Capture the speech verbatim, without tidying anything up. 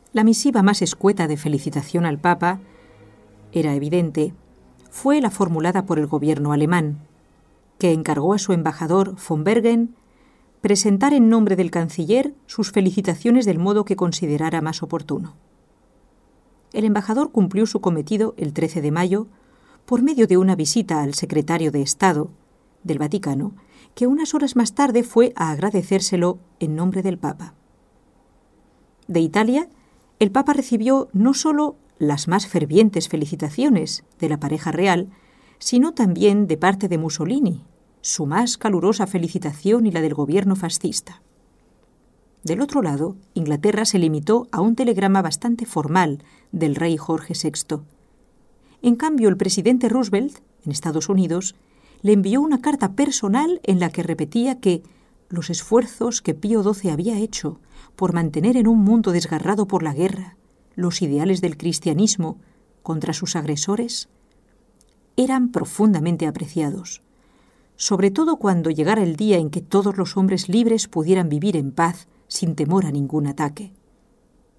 La misiva más escueta de felicitación al Papa, era evidente, fue la formulada por el gobierno alemán, que encargó a su embajador von Bergen presentar en nombre del canciller sus felicitaciones del modo que considerara más oportuno. El embajador cumplió su cometido el trece de mayo por medio de una visita al secretario de Estado del Vaticano, que unas horas más tarde fue a agradecérselo en nombre del Papa. De Italia, el Papa recibió no solo las más fervientes felicitaciones de la pareja real, sino también de parte de Mussolini, su más calurosa felicitación y la del gobierno fascista. Del otro lado, Inglaterra se limitó a un telegrama bastante formal del rey Jorge sexto. En cambio, el presidente Roosevelt, en Estados Unidos, le envió una carta personal en la que repetía que los esfuerzos que Pío doce había hecho por mantener en un mundo desgarrado por la guerra los ideales del cristianismo contra sus agresores eran profundamente apreciados, sobre todo cuando llegara el día en que todos los hombres libres pudieran vivir en paz sin temor a ningún ataque.